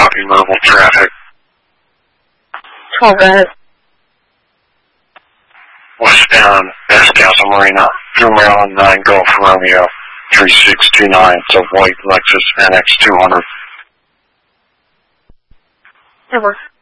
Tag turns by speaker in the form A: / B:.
A: copy mobile traffic.
B: 12, go ahead.
A: Westbound S Castle Marina through Maryland 9 Gulf Romeo 3629. It's a white Lexus NX 200.
B: Over.